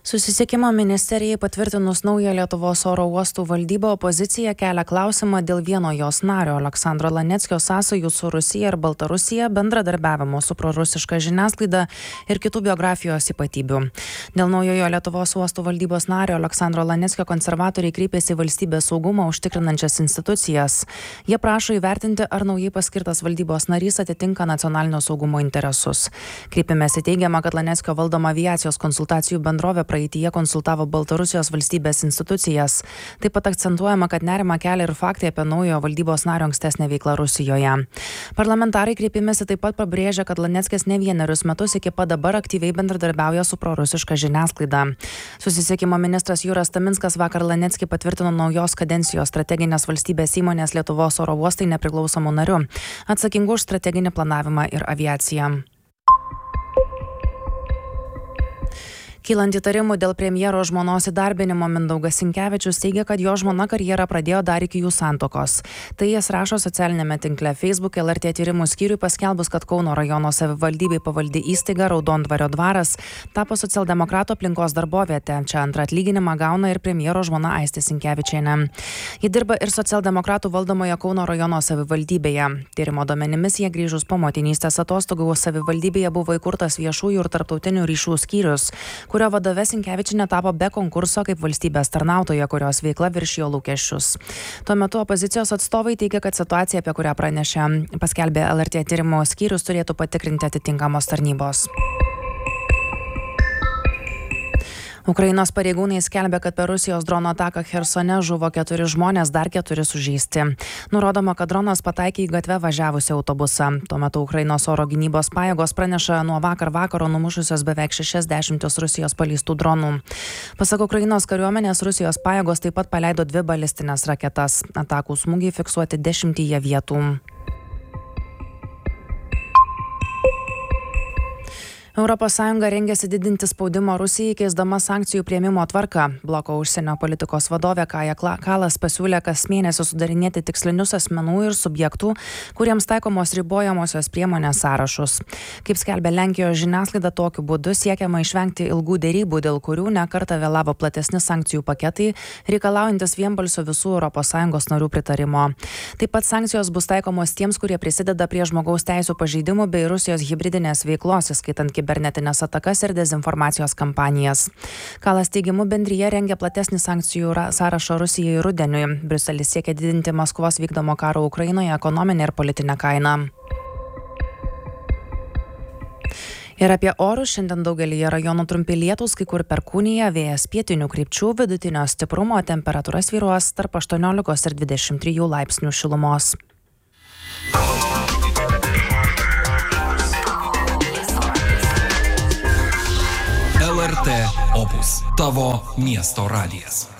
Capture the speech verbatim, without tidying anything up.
Susisiekimo ministerijai patvirtinus naują Lietuvos oro uostų valdybą, opozicija kelia klausimą dėl vieno jos nario Aleksandro Laneckio sąsajų su Rusija ir Baltarusija, bendradarbiavimo su prorusiška žiniasklaida ir kitų biografijos ypatybių. Dėl naujojo Lietuvos uostų valdybos nario Aleksandro Laneckio konservatoriai kreipėsi į valstybės saugumą užtikrinančias institucijas. Jie prašo įvertinti, ar naujai paskirtas valdybos narys atitinka nacionalinio saugumo interesus. Kreipimėsi teigiama, kad Laneckio valdoma aviacijos konsultacijų bendrovė praeityje konsultavo Baltarusijos valstybės institucijas. Taip pat akcentuojama, kad nerimą kelia ir faktai apie naujojo valdybos nario ankstesnę veiklą Rusijoje. Parlamentarai kreipimėsi taip pat pabrėžia, kad Laneckis ne vienerius metus iki pat dabar aktyviai bendradarbiauja su prorusiška žiniasklaida. Susisiekimo ministras Jūras Taminskas vakar Laneckį patvirtino naujos kadencijos strateginės valstybės įmonės Lietuvos oro uostai nepriklausomų narių, atsakingų už strateginį planavimą ir aviaciją. Kylant įtarimų dėl premjero žmonos įdarbinimo, Mindaugas Sinkevičius teigia, kad jo žmona karjerą pradėjo dar iki jų santuokos. Tai jis rašo socialinėme tinkle Facebook L R T tyrimų skyriui paskelbus, kad Kauno rajono savivaldybei pavaldi įstaiga Raudondvario dvaras tapo socialdemokratų aplinkos darbovietė. Čia antrą atlyginimą gauna ir premjero žmona Aistė Sinkevičienė. Ji dirba ir socialdemokratų valdomoje Kauno rajono savivaldybėje. Tyrimo duomenimis jie grįžus po motinystės atostogų savivaldybėje buvo įkurtas viešųjų ir tarptautinių ryšių skyrius, kurio vadove Sinkevičienė tapo be konkurso kaip valstybės tarnautoja, kurios veikla viršijo lūkesčius. Tuo metu opozicijos atstovai teigia, kad situacija, apie kurią pranešė paskelbė L R T tyrimo skyrius, turėtų patikrinti atitinkamos tarnybos. Ukrainos pareigūnai skelbia, kad per Rusijos drono ataką Chersone žuvo keturi žmonės, dar keturi sužeisti. Nurodoma, kad dronas pataikė į gatvę važiavusią autobusą. Tuo metu Ukrainos oro gynybos pajėgos praneša nuo vakar vakaro numušusios beveik šešiasdešimt Rusijos paleistų dronų. Pasak Ukrainos kariuomenės, Rusijos pajėgos taip pat paleido dvi balistinės raketas. Atakų smūgiai fiksuoti dešimtyje vietų. Europos Sąjunga rengiasi didinti spaudimą Rusijai, keisdama sankcijų priėmimo tvarką. Bloko užsienio politikos vadovė Kaja Kalas pasiūlė kas mėnesį sudarinėti tikslinius asmenų ir subjektų, kuriems taikomos ribojamosios priemonės sąrašus. Kaip skelbė Lenkijos žiniasklaida, tokiu būdu siekiama išvengti ilgų dėrybų, dėl kurių ne kartą vėlavo platesni sankcijų paketai, reikalaujantis vienbalsio visų Europos Sąjungos narių pritarimo. Taip pat sankcijos bus taikomos tiems, kurie prisideda prie žmogaus teisų pažeidimų bei Rusijos hibridinės veiklos, įskaitant kibernetinės atakas ir dezinformacijos kampanijas. Kalas teigimu, bendrija rengia platesnį sankcijų sąrašą Rusijai rudeniui. Briuselis siekia didinti Maskvos vykdomo karo Ukrainoje ekonominę ir politinę kainą. Ir apie orus šiandien daugelyje rajonų trumpi lietūs, kai kur perkūnija, vėjas pietinių krypčių, vidutinio stiprumo, temperatūra svyruos tarp aštuoniolikos ir dvidešimt trijų laipsnių šilumos. L R T Opus, tavo miesto radijas.